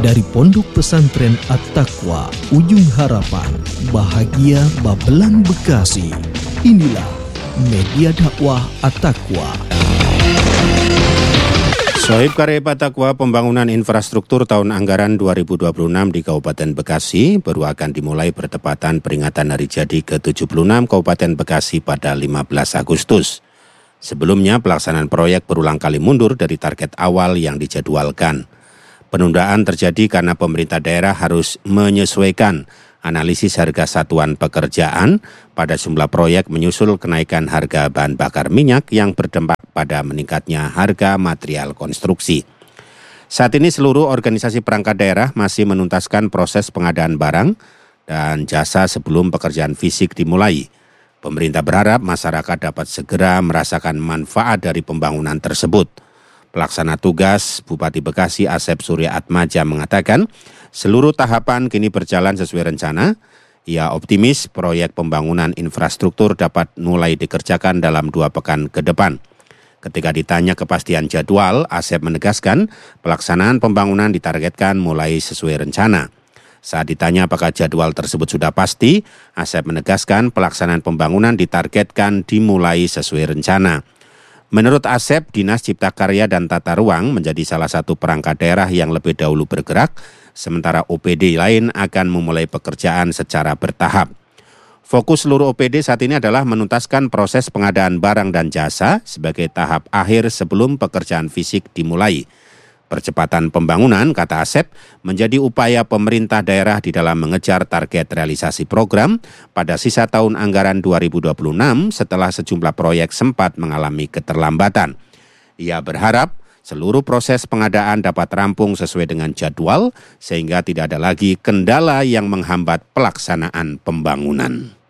Dari Pondok Pesantren At-Taqwa, Ujung Harapan, Bahagia Babelan, Bekasi. Inilah Media Dakwah At-Taqwa. Sohib Karya At-Taqwa, pembangunan infrastruktur tahun anggaran 2026 di Kabupaten Bekasi baru akan dimulai bertepatan peringatan hari jadi ke-76 Kabupaten Bekasi pada 15 Agustus. Sebelumnya, pelaksanaan proyek berulang kali mundur dari target awal yang dijadwalkan. Penundaan terjadi karena pemerintah daerah harus menyesuaikan analisis harga satuan pekerjaan pada jumlah proyek menyusul kenaikan harga bahan bakar minyak yang berdampak pada meningkatnya harga material konstruksi. Saat ini seluruh organisasi perangkat daerah masih menuntaskan proses pengadaan barang dan jasa sebelum pekerjaan fisik dimulai. Pemerintah berharap masyarakat dapat segera merasakan manfaat dari pembangunan tersebut. Pelaksana tugas Bupati Bekasi Asep Surya Atmaja mengatakan seluruh tahapan kini berjalan sesuai rencana. Ia optimis proyek pembangunan infrastruktur dapat mulai dikerjakan dalam 2 pekan ke depan. Ketika ditanya kepastian jadwal, Asep menegaskan pelaksanaan pembangunan ditargetkan mulai sesuai rencana. Saat ditanya apakah jadwal tersebut sudah pasti, Asep menegaskan pelaksanaan pembangunan ditargetkan dimulai sesuai rencana. Menurut Asep, Dinas Cipta Karya dan Tata Ruang menjadi salah satu perangkat daerah yang lebih dahulu bergerak, sementara OPD lain akan memulai pekerjaan secara bertahap. Fokus seluruh OPD saat ini adalah menuntaskan proses pengadaan barang dan jasa sebagai tahap akhir sebelum pekerjaan fisik dimulai. Percepatan pembangunan, kata Asep, menjadi upaya pemerintah daerah di dalam mengejar target realisasi program pada sisa tahun anggaran 2026 setelah sejumlah proyek sempat mengalami keterlambatan. Ia berharap seluruh proses pengadaan dapat rampung sesuai dengan jadwal sehingga tidak ada lagi kendala yang menghambat pelaksanaan pembangunan.